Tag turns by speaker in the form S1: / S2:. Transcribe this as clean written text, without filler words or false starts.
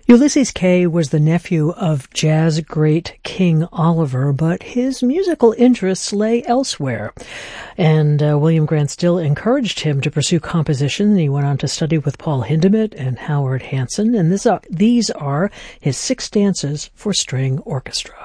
S1: Ulysses Kay was the nephew of jazz great King Oliver, but his musical interests lay elsewhere. And William Grant Still encouraged him to pursue composition. He went on to study with Paul Hindemith and Howard Hanson, and these are his 6 stanzas for string orchestra.